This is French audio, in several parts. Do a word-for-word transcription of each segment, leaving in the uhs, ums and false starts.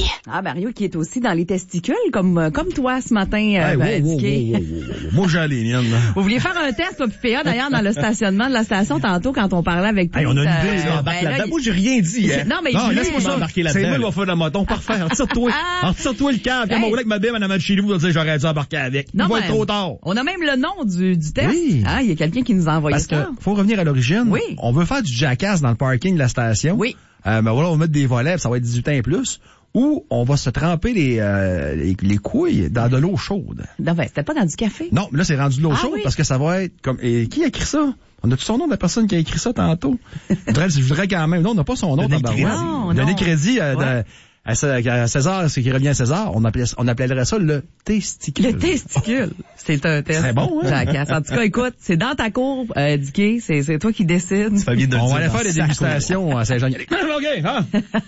Ah, Mario qui est aussi dans les testicules, comme comme toi ce matin, hey, euh, ben, wow, wow, Dicky. wow, wow, wow, wow. Moi, j'ai les miennes. Vous vouliez faire un test, toi, puis P A, d'ailleurs, dans le stationnement de la station, tantôt, quand on parlait avec toi. Hey, on a une idée, euh, là. ben, là, là il... Moi, j'ai rien dit, hein. Non, mais non, il laisse-moi ça. embarquer là-dedans. C'est moi qui va faire le moton. Parfait. Retire-toi. Retire-toi le câble. Quand on va rouler avec ma bime en avant de chez vous, vous allez dire, j'aurais dû embarquer avec. Non, Il va mais être trop tard. On a même le nom du, du test. Oui. Hein, il y a quelqu'un qui nous a envoyé Parce ça. que, faut revenir à l'origine. Oui. On veut faire du jackass dans le parking de la station. Oui. Euh, ben voilà, on va mettre des volets, ça va être dix-huit ans et plus. Ou on va se tremper les, euh, les, les couilles dans de l'eau chaude. Non, ben, c'était pas dans du café. Non, mais là, c'est rendu de l'eau Ah, chaude oui. parce que ça va être comme... Et qui a écrit ça? On a tout son nom de la personne qui a écrit ça tantôt. je, voudrais, je voudrais quand même... Non, on n'a pas son nom. Donner le tabarouette. crédit. Non, Donner non. crédit euh, Ouais. de- à, Cé- à César, ce qui revient à César. On, appelait, on appellerait ça le testicule. Le testicule. C'est un test. C'est bon, hein? Jackass. En tout cas, écoute, c'est dans ta cour, euh, Dicky. C'est, c'est toi qui décides. Ça vient de le On dire va aller dans faire des sa dégustations à Saint-Jean. OK, hein?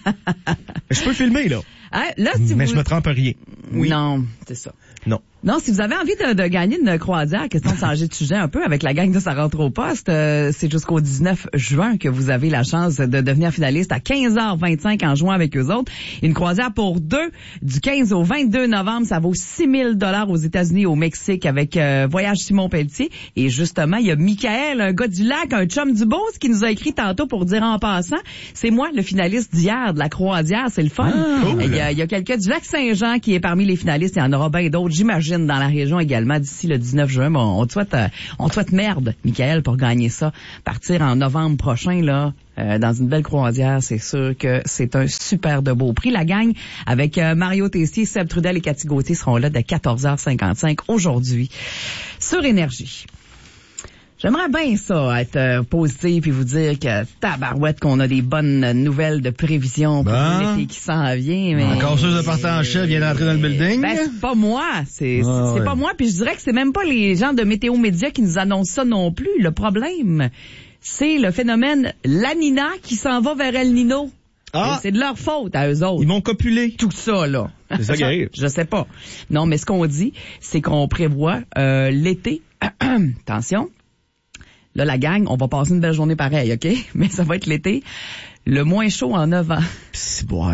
Je peux filmer, là. Hein, là, si Mais vous... je me trempe rien. Oui. Non, c'est ça. Non. Non, si vous avez envie de, de gagner une croisière, question de changer de sujet un peu avec la gang de Ça rentre au poste, euh, c'est jusqu'au dix-neuf juin que vous avez la chance de devenir finaliste à quinze heures vingt-cinq en jouant avec eux autres. Une croisière pour deux du quinze au vingt-deux novembre, ça vaut six mille dollars aux États-Unis et au Mexique avec euh, Voyage Simon Pelletier. Et justement, il y a Michael, un gars du lac, un chum du Beauce, qui nous a écrit tantôt pour dire en passant, c'est moi le finaliste d'hier de la croisière, c'est le fun. Ah, cool. Il y a, il y a quelqu'un du lac Saint-Jean qui est parmi les finalistes, il y en aura bien d'autres, j'imagine, dans la région également d'ici le dix-neuf juin. Bon, on te souhaite, euh, on te souhaite merde, Michael, pour gagner ça. Partir en novembre prochain, là, euh, dans une belle croisière, c'est sûr que c'est un super de beau prix. La gang avec euh, Mario Tessier, Seb Trudel et Cathy Gauthier seront là de quatorze heures cinquante-cinq aujourd'hui sur Énergie. J'aimerais bien ça, être euh, positif et vous dire que tabarouette qu'on a des bonnes nouvelles de prévision pour Bon. l'été qui s'en vient. Mais... Encore chose de partant en chef vient d'entrer dans le building. Ben, c'est pas moi. C'est, Ah, c'est, c'est ouais. pas moi. Puis je dirais que c'est même pas les gens de Météo Média qui nous annoncent ça non plus. Le problème, c'est le phénomène La Nina qui s'en va vers El Nino. Ah! Et c'est de leur faute à eux autres. Ils m'ont copulé. Tout ça, là. C'est ça qui arrive. Je sais pas. Non, mais ce qu'on dit, c'est qu'on prévoit euh, l'été. Attention. Là, la gang, on va passer une belle journée pareille, OK? Mais ça va être l'été. Le moins chaud en neuf ans. C'est bon.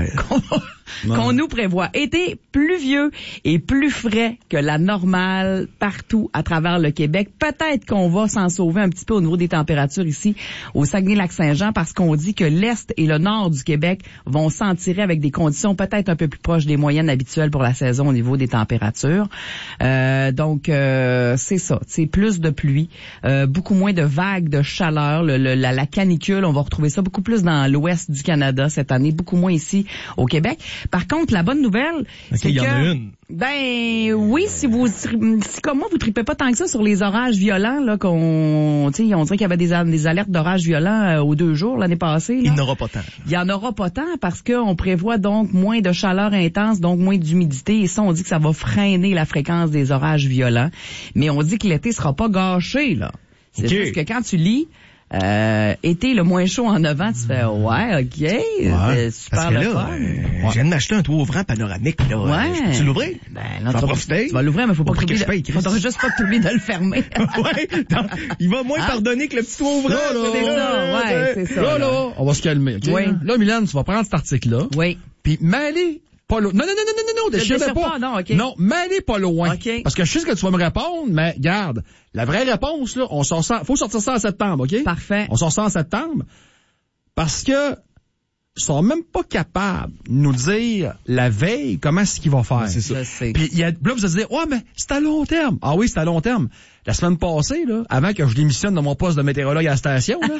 Qu'on nous prévoit. Été pluvieux et plus frais que la normale partout à travers le Québec. Peut-être qu'on va s'en sauver un petit peu au niveau des températures ici au Saguenay-Lac-Saint-Jean parce qu'on dit que l'Est et le Nord du Québec vont s'en tirer avec des conditions peut-être un peu plus proches des moyennes habituelles pour la saison au niveau des températures. Euh, donc, euh, c'est ça. C'est plus de pluie, euh, beaucoup moins de vagues de chaleur. Le, le, la, la canicule, on va retrouver ça beaucoup plus dans l'Ouest du Canada cette année, beaucoup moins ici au Québec. Par contre, la bonne nouvelle, OK, c'est il y que... en a une. Ben oui, si vous si comme moi vous tripez pas tant que ça sur les orages violents là qu'on tu sais on dirait qu'il y avait des, des alertes d'orages violents euh, aux deux jours l'année passée. Là. Il n'aura pas tant. Il y en aura pas tant parce que on prévoit donc moins de chaleur intense, donc moins d'humidité et ça on dit que ça va freiner la fréquence des orages violents. Mais on dit que l'été sera pas gâché là. C'est Okay. juste que quand tu lis Euh, été le moins chaud en neuf ans, tu fais ouais, ok, c'est super Parce que le là, fun. euh, je viens de m'acheter un toit ouvrant panoramique, là. Ouais. Euh, Je peux-tu l'ouvrir? Ben, J'en là, tu vas, profiter. tu vas l'ouvrir, mais faut pas Au que prix que t'oublies je paye, de, Chris. faudra juste pas que t'oublies de le fermer. Ouais, non, il va moins Hein? pardonner que le petit toit ouvrant. Là, là, C'est ça, ouais, c'est ça. Là, là, on va se calmer, OK? Oui. Là, Mylène, tu vas prendre cet article-là. Oui. Puis m'aller pas loin. Non, non, non, non, non, non, Le déchire déchire pas. pas, non, OK. Non, m'aller pas loin. OK. Parce que je sais ce que tu vas me répondre, mais garde, la vraie réponse, là, on sort ça, faut sortir ça en septembre, OK? Parfait. On sort ça en septembre. Parce que, ils sont même pas capables de nous dire la veille comment est-ce qu'ils vont faire. C'est ça. Je sais. Puis il y a, là, vous allez dire, ouais, mais c'est à long terme. Ah oui, c'est à long terme. La semaine passée, là, avant que je démissionne de mon poste de météorologue à la station, là,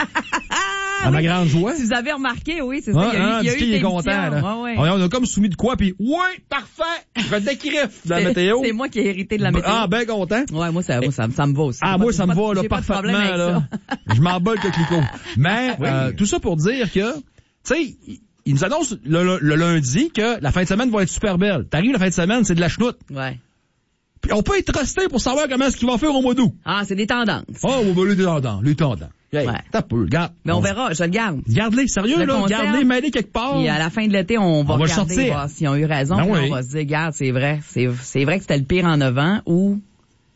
à ma grande joie. Si vous avez remarqué, oui, c'est Ouais, ça. Il y a eu, hein, il y a Dicky, eu il est d'émission. content, là. Ouais, ouais. On, on a comme soumis de quoi, puis ouais, parfait, je vais décrire de la C'est- météo. C'est moi qui ai hérité de la météo. Ah, ben content. Ouais, moi, ça, moi, ça, ça me va aussi. Ah, J'ai moi, pas- ça j'ai me pas- va, là, j'ai pas de problème parfaitement, avec là. ça. Je m'emballe que Clico. Mais, euh, tout ça pour dire que, tu sais, ils nous annoncent le, le, le lundi que la fin de semaine va être super belle. T'arrives la fin de semaine, c'est de la chenoute. Ouais. Puis on peut être resté pour savoir comment est-ce qu'ils vont faire au mois d'août. Ah, c'est des tendances. Oh, ben, lui, tendant, lui, tendant. Hey, Ouais. t'as peu, regarde. Mais on verra, je le garde. Garde-les, sérieux, Le là, conserve. garde-les, mets-les quelque part. Puis à la fin de l'été, on va On va le regarder, sortir. voir s'ils ont eu raison. Ben Puis oui. on va se dire, regarde, c'est vrai. C'est, c'est vrai que c'était le pire en neuf ans ou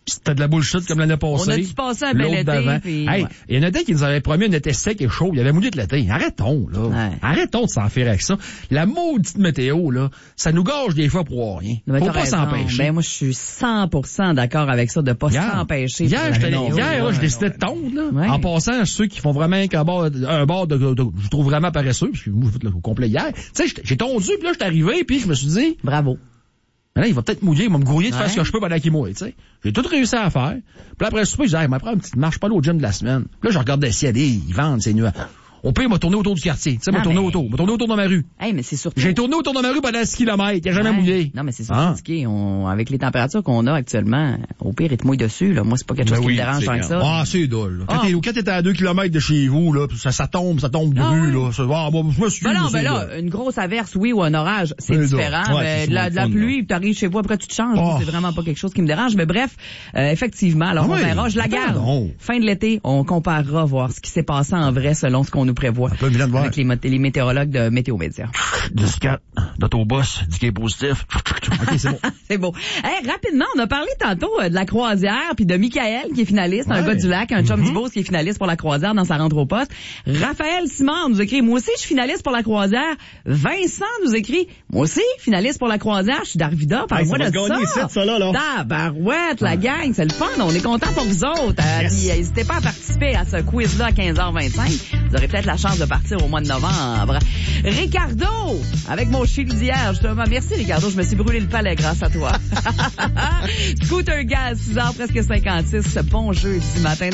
C'était de la bullshit comme l'année passée. On a dû passer un bel L'autre été. d'avant. Puis, hey, ouais. il y en a des qui nous avaient promis un été sec et chaud. Il y avait mouillé de l'été. Arrêtons, là. Ouais. Arrêtons de s'en faire avec ça. La maudite météo, là, ça nous gâche des fois pour rien. Mais Faut t'as pas raison. s'empêcher. Ben, moi, je suis cent pour cent d'accord avec ça, de pas Hier, s'empêcher. Hier, pour la j'étais- météo. hier, là, Ouais, je décidais ouais. de tondre, là. Ouais. En passant, ceux qui font vraiment qu'un bord, un bord de, de, de- je trouve vraiment paresseux, parce que moi, j'ai fait le complet hier. Tu sais, j'étais- j'ai tondu, puis là, j'étais arrivé, puis je me suis dit, Bravo. mais là, il va peut-être mouiller, il va me grouiller de Ouais. faire ce que je peux pendant qu'il mouille, tu sais. J'ai tout réussi à faire. Puis après le souper, je disais, hey, m'en prends une petite marche, pas l'autre gym de la semaine. Puis là, je regardais s'il y a des, ils vendent ces nuages. Au pire, il m'a tourné autour du quartier. Tu sais, m'a Ah, tourné mais- autour. M'a tourné autour de ma rue. Hey, mais c'est surtout... J'ai tourné autour de ma rue pendant six kilomètres. Il a jamais Ouais. mouillé. Non, mais c'est ça, Ah. indiqué. On, avec les températures qu'on a actuellement, au pire, il te mouille dessus, là. Moi, c'est pas quelque chose Ben qui oui, me dérange c'est tant que ça. Ah, c'est dole, là. Quand Ah. t'es, quand t'es à deux kilomètres de chez vous, là, puis ça, ça tombe, ça tombe de Ah, rue, oui. là. Ça, ah, moi, je me suis Ben non, moi, ben c'est là, dole. une grosse averse, oui, ou un orage, c'est C'est différent. drôle. Ouais, mais c'est de la, souvent de la le fun, pluie, puis t'arrives chez vous, après tu te changes. Oh. C'est vraiment pas quelque chose qui me dérange. Mais bref, euh, effectivement, alors Ah on oui, verra. Je la garde. pardon. Fin de l'été, on comparera, voir ce qui s'est passé en vrai selon ce qu'on nous prévoit. Un peu Milan de voir. Avec les, mot- les météorologues de Météo Média. dix-quatre, d'autobus, dit qu'il est positif. OK, c'est bon. C'est beau. Hey, rapidement, on a parlé tantôt euh, de la croisière, puis de Michael, qui est finaliste, un Ouais. gars du lac, un chum du Beauce qui est finaliste pour la croisière dans sa rentre au poste. Raphaël Simard nous écrit, moi aussi, je suis finaliste pour la croisière. Vincent nous écrit, moi aussi, finaliste pour la croisière, je suis d'Arvida, parle-moi Hey, ça de va gagner ça. ici, ça, là, là. Tabarouette, la gang, c'est le fun, on est content pour vous autres. Euh, Yes. puis, N'hésitez pas à participer à ce quiz-là à quinze heures vingt-cinq. Vous aurez peut-être la chance de partir au mois de novembre. Ricardo, avec mon chili d'hier, justement. Merci, Ricardo, je me suis brûlé le palais grâce à toi. Scooter Gaz, six heures presque cinquante-six. Bon jeudi matin.